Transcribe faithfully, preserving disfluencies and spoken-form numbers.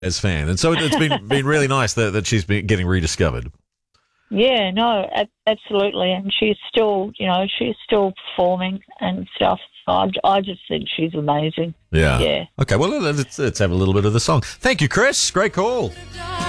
as fan. And so it's been been really nice that, that she's been getting rediscovered. Yeah, no, a- absolutely. And she's still, you know, she's still performing and stuff. I, I just think she's amazing. Yeah. Yeah. Okay, well, let's, let's have a little bit of the song. Thank you, Chris. Great call.